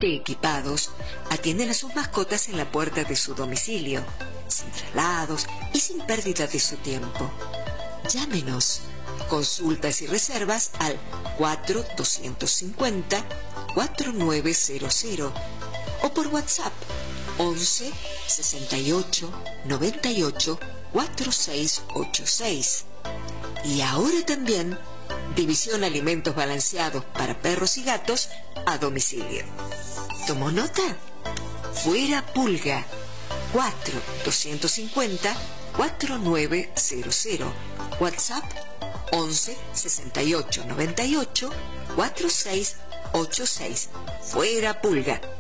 completamente equipados, atienden a sus mascotas en la puerta de su domicilio, sin traslados y sin pérdida de su tiempo. Llámenos. Consultas y reservas al 4250-4900 o por WhatsApp 11 68 98 4686. Y ahora también División Alimentos Balanceados para perros y gatos a domicilio. ¿Tomó nota? Fuera Pulga. 4250-4900. WhatsApp 11 68 98 4686. Fuera Pulga.